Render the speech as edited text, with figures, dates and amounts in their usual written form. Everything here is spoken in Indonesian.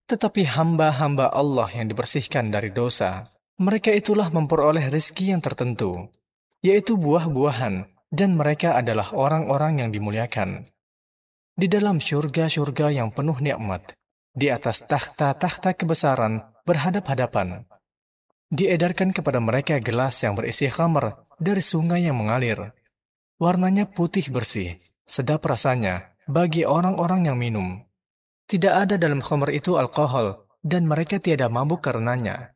Tetapi hamba-hamba Allah yang dibersihkan dari dosa, mereka itulah memperoleh rezeki yang tertentu, yaitu buah-buahan, dan mereka adalah orang-orang yang dimuliakan. Di dalam syurga-syurga yang penuh nikmat, di atas takhta-takhta kebesaran berhadap-hadapan, diedarkan kepada mereka gelas yang berisi khamr dari sungai yang mengalir. Warnanya putih bersih, sedap rasanya bagi orang-orang yang minum. Tidak ada dalam khamr itu alkohol, dan mereka tiada mabuk karenanya.